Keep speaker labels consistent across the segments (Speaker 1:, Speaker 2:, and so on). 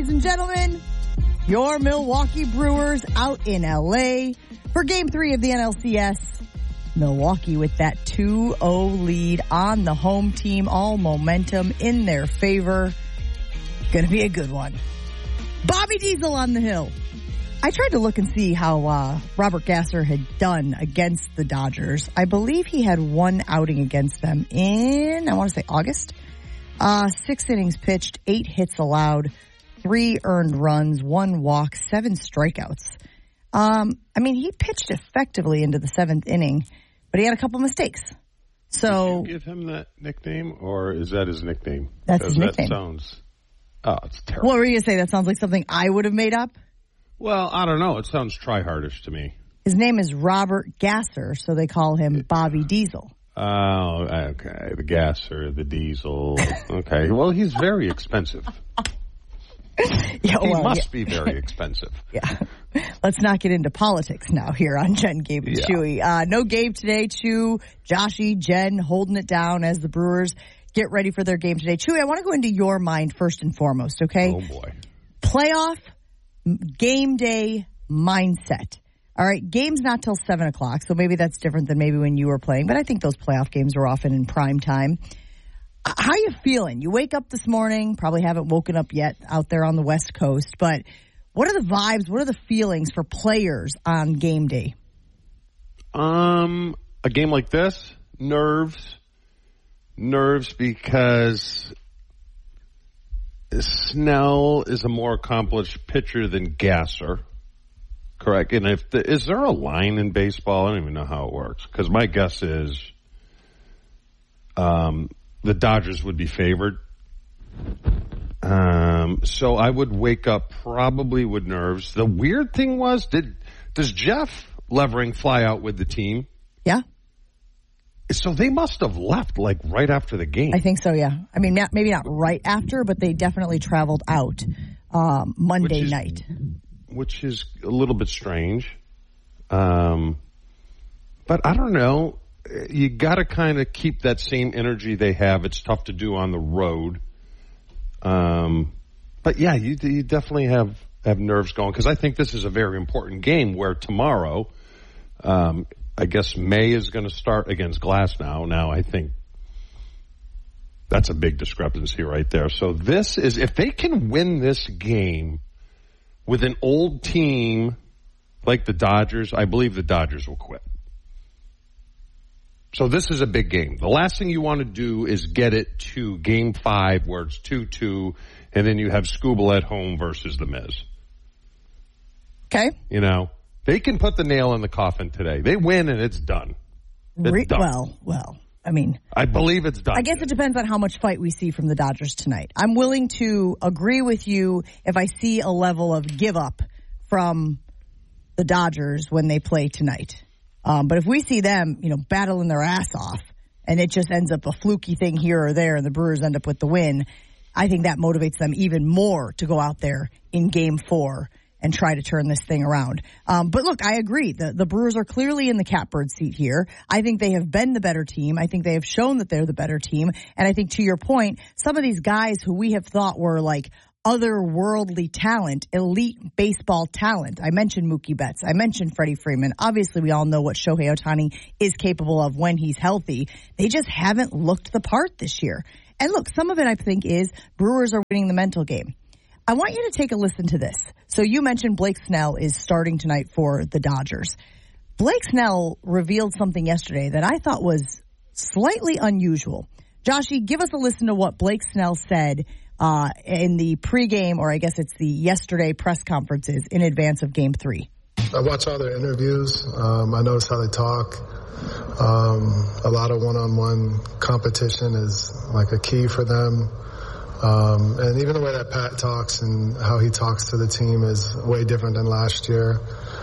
Speaker 1: ladies and gentlemen. Your Milwaukee Brewers out in L.A. for Game 3 of the NLCS. Milwaukee with that 2-0 lead on the home team. All momentum in their favor. Going to be a good one. Bobby Diesel on the hill. I tried to look and see how Robert Gasser had done against the Dodgers. I believe he had one outing against them in, I want to say August. 6 innings pitched, 8 hits allowed, 3 earned runs, 1 walk, 7 strikeouts. He pitched effectively into the 7th inning, but he had a couple mistakes. So,
Speaker 2: did you give him that nickname, or is that his nickname?
Speaker 1: That's his nickname.
Speaker 2: That sounds, it's terrible.
Speaker 1: What were you going to say? That sounds like something I would have made up?
Speaker 2: Well, I don't know. It sounds tryhardish to me.
Speaker 1: His name is Robert Gasser, so they call him Bobby Diesel.
Speaker 2: Oh, okay. The Gasser, the Diesel. Okay. Well, he's very expensive. He must be very expensive.
Speaker 1: Yeah. Let's not get into politics now here on Jen, Gabe, and Chewy. No Gabe today. Chew, Joshy, Jen holding it down as the Brewers get ready for their game today. Chewy, I want to go into your mind first and foremost, okay?
Speaker 2: Oh, boy.
Speaker 1: Playoff game day mindset. All right, game's not till 7 o'clock, so maybe that's different than maybe when you were playing, but I think those playoff games are often in prime time. How are you feeling? You wake up this morning, probably haven't woken up yet out there on the West Coast, but what are the vibes, what are the feelings for players on game day?
Speaker 2: A game like this, nerves because Snell is a more accomplished pitcher than Gasser, correct? And is there a line in baseball? I don't even know how it works, because my guess is the Dodgers would be favored. So I would wake up probably with nerves. The weird thing was, does Jeff Levering fly out with the team?
Speaker 1: Yeah.
Speaker 2: So they must have left like right after the game.
Speaker 1: I think so, yeah. I mean, maybe not right after, but they definitely traveled out Monday night.
Speaker 2: Which is a little bit strange. But I don't know. You got to kind of keep that same energy they have. It's tough to do on the road. But yeah, you definitely have nerves going, because I think this is a very important game where tomorrow, I guess May is going to start against Glasnow. Now, I think that's a big discrepancy right there. So this is, if they can win this game with an old team like the Dodgers, I believe the Dodgers will quit. So this is a big game. The last thing you want to do is get it to Game 5 where it's 2-2, and then you have Skubal at home versus the Miz.
Speaker 1: Okay.
Speaker 2: You know, they can put the nail in the coffin today. They win and it's done. It's done.
Speaker 1: Well, I mean,
Speaker 2: I believe it's done.
Speaker 1: I guess it depends on how much fight we see from the Dodgers tonight. I'm willing to agree with you if I see a level of give up from the Dodgers when they play tonight. But if we see them, battling their ass off and it just ends up a fluky thing here or there and the Brewers end up with the win, I think that motivates them even more to go out there in Game 4 and try to turn this thing around. But look, I agree. The Brewers are clearly in the catbird seat here. I think they have been the better team. I think they have shown that they're the better team. And I think, to your point, some of these guys who we have thought were like otherworldly talent, elite baseball talent. I mentioned Mookie Betts. I mentioned Freddie Freeman. Obviously, we all know what Shohei Ohtani is capable of when he's healthy. They just haven't looked the part this year. And look, some of it I think is Brewers are winning the mental game. I want you to take a listen to this. So you mentioned Blake Snell is starting tonight for the Dodgers. Blake Snell revealed something yesterday that I thought was slightly unusual. Joshy, give us a listen to what Blake Snell said in the pregame, or I guess it's the yesterday press conferences in advance of Game 3.
Speaker 3: I watch all their interviews. I notice how they talk. A lot of one-on-one competition is like a key for them. And even the way that Pat talks and how he talks to the team is way different than last year.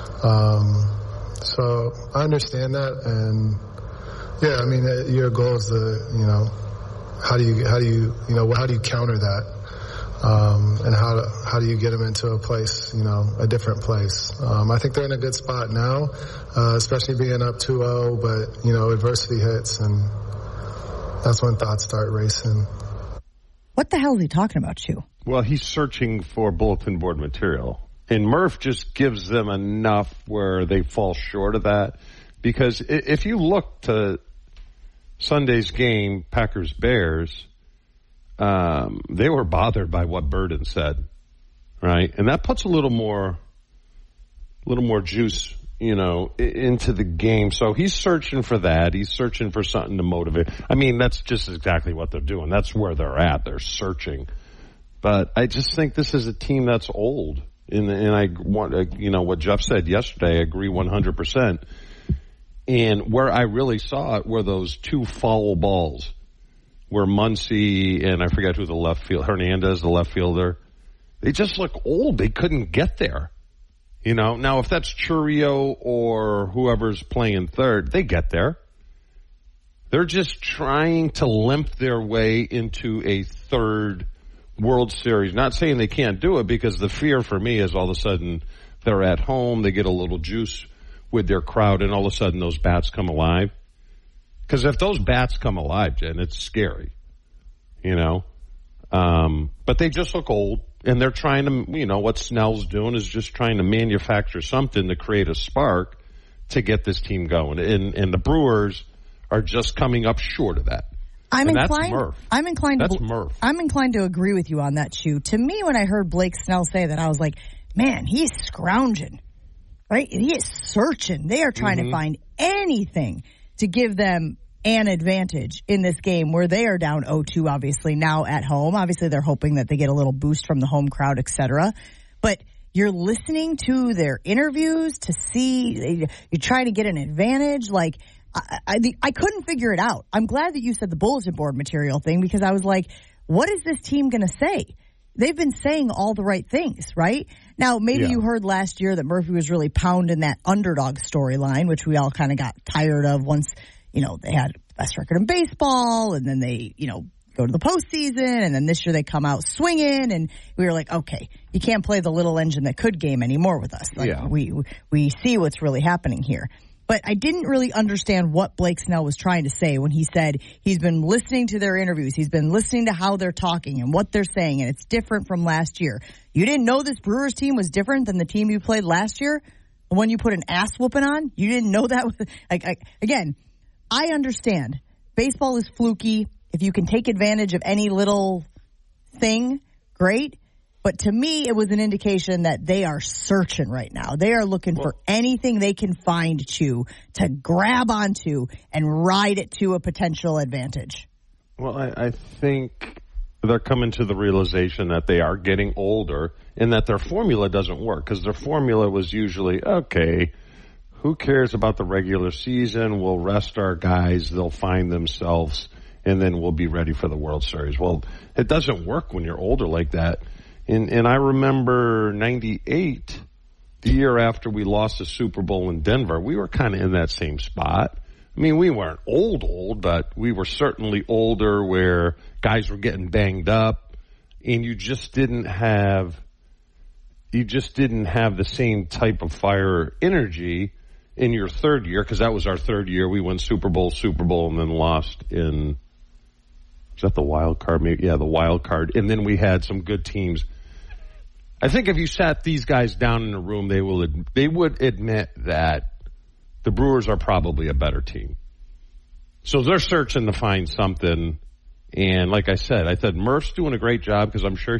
Speaker 3: So I understand that. And yeah, I mean, your goal is to, how do you counter that? And how do you get them into a place, a different place? I think they're in a good spot now, especially being up 2-0, but, adversity hits and that's when thoughts start racing.
Speaker 1: What the hell is he talking about, Chew?
Speaker 2: Well, he's searching for bulletin board material. And Murph just gives them enough where they fall short of that. Because if you look to Sunday's game, Packers-Bears, they were bothered by what Burden said, right? And that puts a little more juice, into the game. So he's searching for that. He's searching for something to motivate. I mean, that's just exactly what they're doing. That's where they're at. They're searching. But I just think this is a team that's old. And I want, what Jeff said yesterday, I agree 100%. And where I really saw it were those two foul balls where Muncy and I forget who Hernandez, the left fielder, they just look old. They couldn't get there. Now if that's Churio or whoever's playing third, they get there. They're just trying to limp their way into a third World Series. Not saying they can't do it, because the fear for me is all of a sudden they're at home, they get a little juice with their crowd, and all of a sudden those bats come alive. Because if those bats come alive, Jen, it's scary. But they just look old, and they're trying to, what Snell's doing is just trying to manufacture something to create a spark to get this team going. And the Brewers are just coming up short of that. That's Murph.
Speaker 1: I'm inclined to agree with you on that, Chew. To me, when I heard Blake Snell say that, I was like, man, he's scrounging, right? He is searching. They are trying to find anything to give them an advantage in this game where they are down 0-2, obviously, now at home. Obviously, they're hoping that they get a little boost from the home crowd, etc. But you're listening to their interviews to see, you try to get an advantage, like, I couldn't figure it out. I'm glad that you said the bulletin board material thing, because I was like, what is this team going to say? They've been saying all the right things, right? Now, maybe you heard last year that Murphy was really pounding that underdog storyline, which we all kind of got tired of once, they had best record in baseball, and then they, go to the postseason, and then this year they come out swinging, and we were like, okay, you can't play the little engine that could game anymore with us. We see what's really happening here. But I didn't really understand what Blake Snell was trying to say when he said he's been listening to their interviews. He's been listening to how they're talking and what they're saying, and it's different from last year. You didn't know this Brewers team was different than the team you played last year? The one you put an ass whooping on? You didn't know that? Again, I understand. Baseball is fluky. If you can take advantage of any little thing, great. But to me, it was an indication that they are searching right now. They are looking for anything they can find to grab onto and ride it to a potential advantage.
Speaker 2: Well, I think they're coming to the realization that they are getting older and that their formula doesn't work, because their formula was usually, okay, who cares about the regular season? We'll rest our guys. They'll find themselves, and then we'll be ready for the World Series. Well, it doesn't work when you're older like that. And I remember 98, the year after we lost the Super Bowl in Denver, we were kind of in that same spot. I mean, we weren't old, but we were certainly older where guys were getting banged up, and you just didn't have the same type of fire energy in your third year, because that was our third year. We won Super Bowl, and then lost in, was that the wild card? Maybe, yeah, the wild card. And then we had some good teams. I think if you sat these guys down in a room, they would admit that the Brewers are probably a better team. So they're searching to find something. And like I said Murph's doing a great job, because I'm sure